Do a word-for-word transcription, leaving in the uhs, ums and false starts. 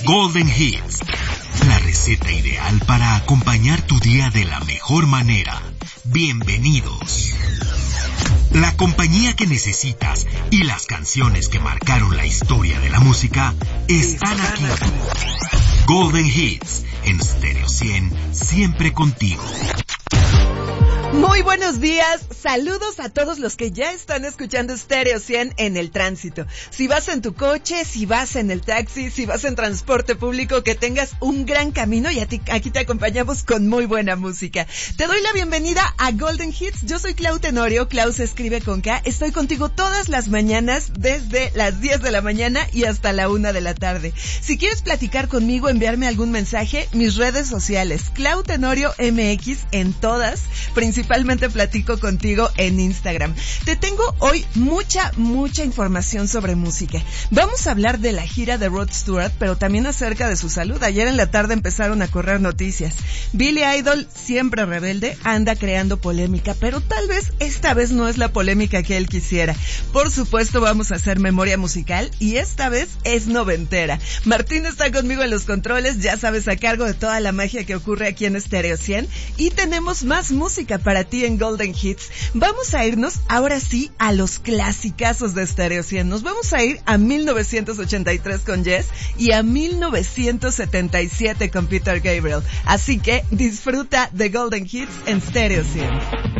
Golden Hits, la receta ideal para acompañar tu día de la mejor manera. Bienvenidos. La compañía que necesitas y las canciones que marcaron la historia de la música están aquí. Golden Hits, en Stereo cien, siempre contigo. Muy buenos días, saludos a todos los que ya están escuchando Stereo cien en el tránsito. Si vas en tu coche, si vas en el taxi, si vas en transporte público, que tengas un gran camino y a ti, aquí te acompañamos con muy buena música. Te doy la bienvenida a Golden Hits, yo soy Clau Tenorio, Clau se escribe con K, estoy contigo todas las mañanas desde las diez de la mañana y hasta la una de la tarde. Si quieres platicar conmigo, enviarme algún mensaje, mis redes sociales, Clau Tenorio M X en todas, principalmente Principalmente platico contigo en Instagram. Te tengo hoy mucha, mucha información sobre música. Vamos a hablar de la gira de Rod Stewart, pero también acerca de su salud. Ayer en la tarde empezaron a correr noticias. Billy Idol, siempre rebelde, anda creando polémica, pero tal vez esta vez no es la polémica que él quisiera. Por supuesto vamos a hacer memoria musical y esta vez es noventera. Martín está conmigo en los controles, ya sabes, a cargo de toda la magia que ocurre aquí en Stereo cien, y tenemos más música para ti en Golden Hits. Vamos a irnos ahora sí a los clasicazos de Stereo cien. Nos vamos a ir a mil novecientos ochenta y tres con Yes y a mil novecientos setenta y siete con Peter Gabriel. Así que disfruta de Golden Hits en Stereo cien.